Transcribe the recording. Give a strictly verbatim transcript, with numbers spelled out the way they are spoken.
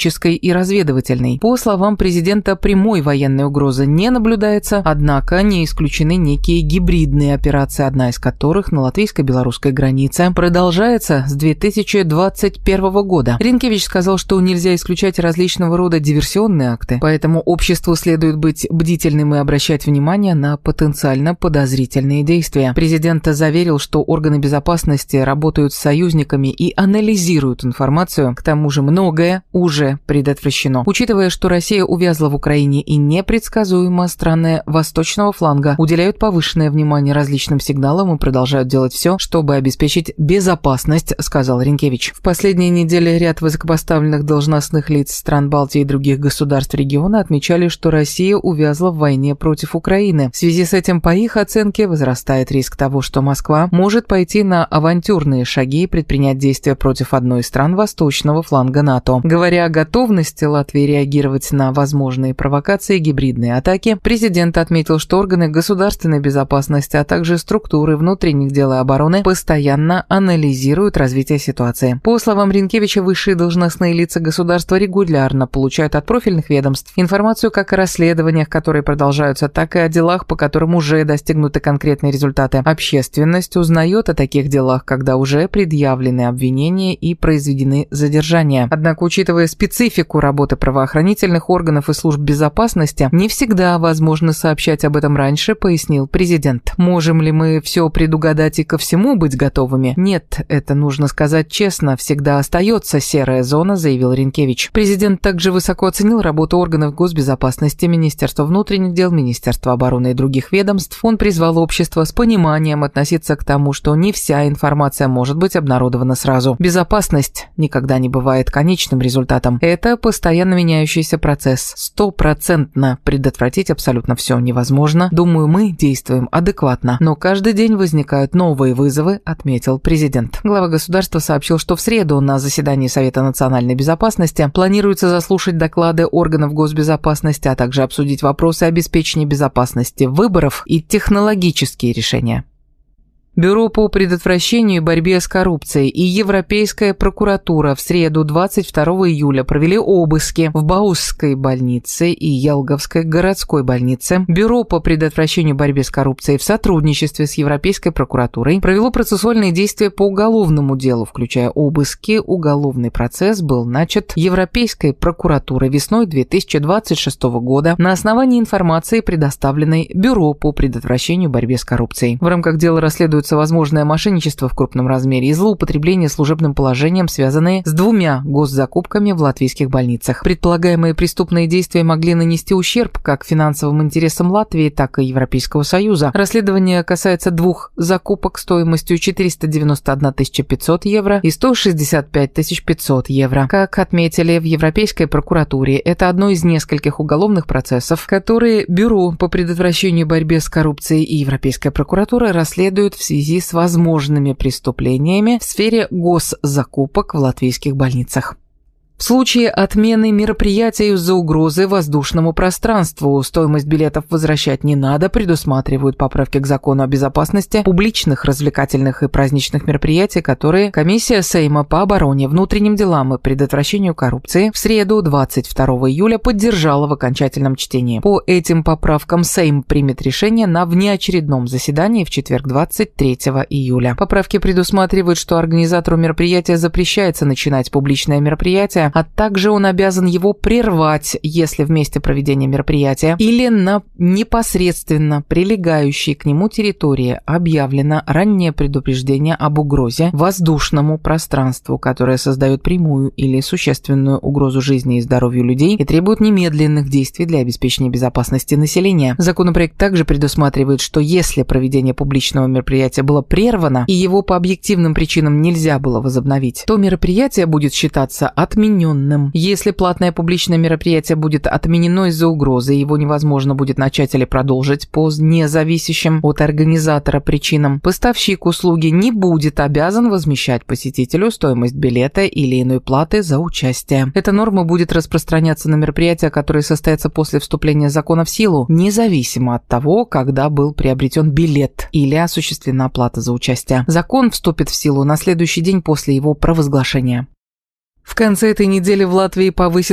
политической и разведывательной. По словам президента, прямой военной угрозы не наблюдается, однако не исключены некие гибридные операции, одна из которых на латвийско-белорусской границе продолжается с две тысячи двадцать первого года. Ринкевич сказал, что нельзя исключать различного рода диверсионные акты, поэтому обществу следует быть бдительным и обращать внимание на потенциально подозрительные действия. Президент заверил, что органы безопасности работают с союзниками и анализируют информацию, к тому же многое уже предотвращено. Учитывая, что Россия увязла в Украине и непредсказуемо страны восточного фланга уделяют повышенное внимание различным сигналам и продолжают делать все, чтобы обеспечить безопасность, сказал Ринкевич. В последние недели ряд высокопоставленных должностных лиц стран Балтии и других государств региона отмечали, что Россия увязла в войне против Украины. В связи с этим, по их оценке, возрастает риск того, что Москва может пойти на авантюрные шаги и предпринять действия против одной из стран восточного фланга НАТО. Говоря о готовности Латвии реагировать на возможные провокации и гибридные атаки, президент отметил, что органы государственной безопасности, а также структуры внутренних дел и обороны постоянно анализируют развитие ситуации. По словам Ринкевича, высшие должностные лица государства регулярно получают от профильных ведомств информацию как о расследованиях, которые продолжаются, так и о делах, по которым уже достигнуты конкретные результаты. Общественность узнает о таких делах, когда уже предъявлены обвинения и произведены задержания. Однако, учитывая специфику работы правоохранительных органов и служб безопасности, не всегда возможно сообщать об этом раньше, пояснил президент. Можем ли мы все предугадать и ко всему быть готовыми? Нет, это нужно сказать честно, всегда остается серая зона, заявил Ринкевич. Президент также высоко оценил работу органов госбезопасности, Министерства внутренних дел, Министерства обороны и других ведомств. Он призвал общество с пониманием относиться к тому, что не вся информация может быть обнародована сразу. Безопасность никогда не бывает конечным результатом. Это постоянно меняющийся процесс. Стопроцентно предотвратить абсолютно все невозможно. Думаю, мы действуем адекватно, но каждый день возникают новые вызовы, отметил президент. Глава государства сообщил, что в среду на заседании Совета национальной безопасности планируется заслушать доклады органов госбезопасности, а также обсудить вопросы обеспечения безопасности выборов и технологические решения. Бюро по предотвращению и борьбе с коррупцией и Европейская прокуратура в среду двадцать второго июля провели обыски в Баусской больнице и Елговской городской больнице. Бюро по предотвращению и борьбе с коррупцией в сотрудничестве с Европейской прокуратурой провело процессуальные действия по уголовному делу, включая обыски. Уголовный процесс был начат Европейской прокуратурой весной две тысячи двадцать шестого года на основании информации, предоставленной Бюро по предотвращению и борьбе с коррупцией. В рамках дела расследуется возможное мошенничество в крупном размере и злоупотребление служебным положением, связанные с двумя госзакупками в латвийских больницах. Предполагаемые преступные действия могли нанести ущерб как финансовым интересам Латвии, так и Европейского Союза. Расследование касается двух закупок стоимостью четыреста девяносто одна тысяча пятьсот евро и сто шестьдесят пять тысяч пятьсот евро. Как отметили в Европейской прокуратуре, это одно из нескольких уголовных процессов, которые Бюро по предотвращению и борьбе с коррупцией и Европейская прокуратура расследуют в связи В связи с возможными преступлениями в сфере госзакупок в латвийских больницах. В случае отмены мероприятия из-за угрозы воздушному пространству стоимость билетов возвращать не надо, предусматривают поправки к закону о безопасности публичных, развлекательных и праздничных мероприятий, которые Комиссия Сейма по обороне, внутренним делам и предотвращению коррупции в среду двадцать второго июля поддержала в окончательном чтении. По этим поправкам Сейм примет решение на внеочередном заседании в четверг двадцать третьего июля. Поправки предусматривают, что организатору мероприятия запрещается начинать публичное мероприятие, а также он обязан его прервать, если в месте проведения мероприятия или на непосредственно прилегающей к нему территории объявлено раннее предупреждение об угрозе воздушному пространству, которое создает прямую или существенную угрозу жизни и здоровью людей и требует немедленных действий для обеспечения безопасности населения. Законопроект также предусматривает, что если проведение публичного мероприятия было прервано и его по объективным причинам нельзя было возобновить, то мероприятие будет считаться отмененным. Если платное публичное мероприятие будет отменено из-за угрозы, его невозможно будет начать или продолжить по независящим от организатора причинам, поставщик услуги не будет обязан возмещать посетителю стоимость билета или иной платы за участие. Эта норма будет распространяться на мероприятия, которые состоятся после вступления закона в силу, независимо от того, когда был приобретен билет или осуществлена оплата за участие. Закон вступит в силу на следующий день после его провозглашения. В конце этой недели в Латвии повысят